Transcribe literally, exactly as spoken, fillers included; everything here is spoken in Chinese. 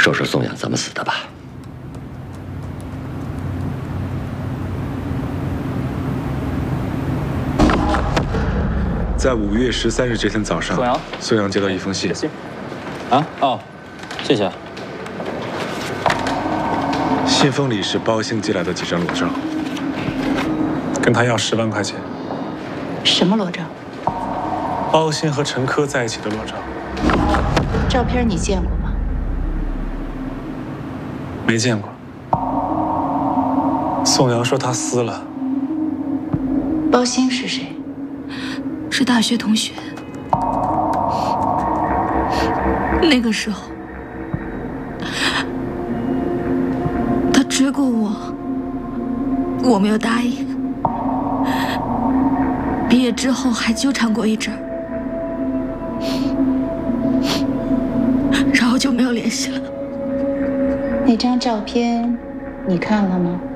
说说宋阳怎么死的吧。 在五月十三日这天早上， 宋阳， 宋阳接到一封信。 信。啊哦，谢谢。 信封里是包兴寄来的几张裸照，跟他要十万块钱。 什么裸照？ 包兴和陈科在一起的裸照。 照片你见过吗？ 没见过。宋阳说他撕了。 包兴是谁？ 是大学同学。那个时候，他追过我，我没有答应。毕业之后还纠缠过一阵儿，然后就没有联系了。 那张照片你看了吗？